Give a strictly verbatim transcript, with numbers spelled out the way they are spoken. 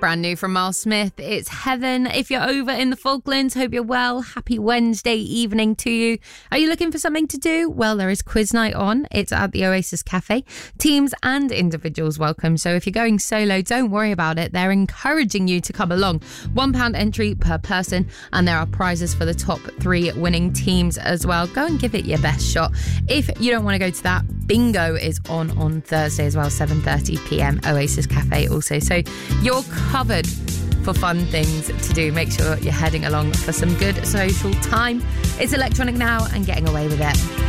Brand new from Miles Smith. It's Heaven. If you're over in the Falklands, hope you're well. Happy Wednesday evening to you. Are you looking for something to do? Well, there is quiz night on. It's at the Oasis Cafe. Teams and individuals welcome. So if you're going solo, don't worry about it. They're encouraging you to come along. One pound entry per person, and there are prizes for the top three winning teams as well. Go and give it your best shot. If you don't want to go to that, bingo is on on Thursday as well, seven thirty p.m. Oasis Cafe also. So you're covered for fun things to do. Make sure you're heading along for some good social time. It's electronic now and getting away with it.